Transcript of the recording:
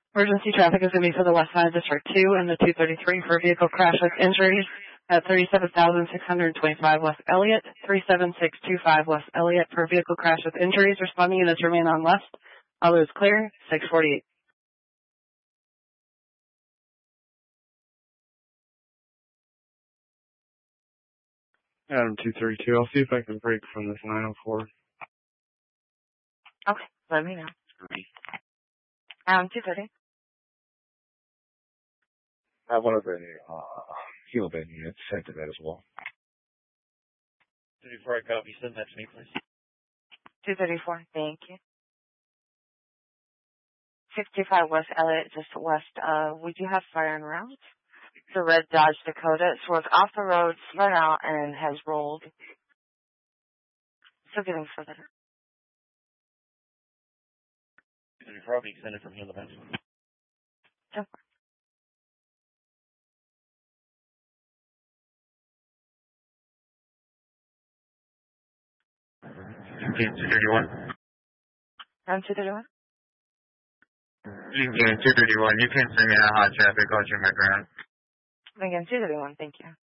Emergency traffic is going to be for the west side of District 2 and the 233 for a vehicle crash with injuries at 37,625 West Elliott, 37625 West Elliott for a vehicle crash with injuries. Responding units remain on west. All is clear, 648. Adam 232, I'll see if I can break from this 904. Okay, let me know. Adam 230. I have one of the Helioband units sent to that as well. 234, I copy. Send that to me, please. 234, thank you. 65 West Elliott, just west. We do have fire en route. It's a red Dodge Dakota. It swerved off the road, spun out, and has rolled. Still getting further. 234, I'll be extended from Helioband. Sure. Team 231. I'm 231. Team 231, you can send me a hot traffic, I'll check my ground. Again, 231, thank you.